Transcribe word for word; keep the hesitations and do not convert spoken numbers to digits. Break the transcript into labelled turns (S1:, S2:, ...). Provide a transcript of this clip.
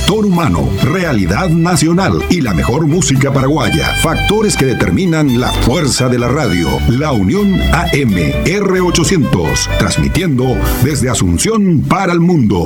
S1: factor humano, realidad nacional y la mejor música paraguaya. Factores que determinan la fuerza de la radio. La Unión A M R ochocientos, transmitiendo desde Asunción para el mundo.